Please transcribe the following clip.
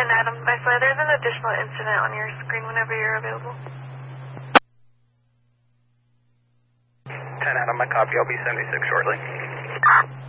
Adam. I saw there's an additional incident on your screen whenever you're available. 10 Adam, I copy. I'll be 76 shortly.